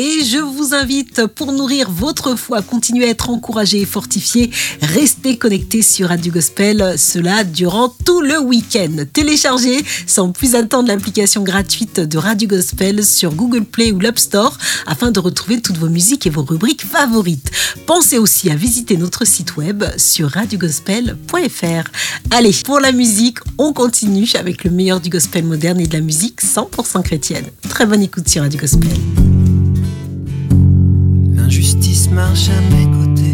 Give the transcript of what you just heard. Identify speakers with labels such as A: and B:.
A: Et je vous invite, pour nourrir votre foi, continuer à être encouragé et fortifié, restez connectés sur Radio Gospel, cela durant tout le week-end. Téléchargez sans plus attendre l'application gratuite de Radio Gospel sur Google Play ou l'App Store afin de retrouver toutes vos musiques et vos rubriques favorites. Pensez aussi à visiter notre site web sur radiogospel.fr. Allez, pour la musique, on continue avec le meilleur du gospel moderne et de la musique 100% chrétienne. Très bonne écoute sur Radio Gospel.
B: L'injustice marche à mes côtés.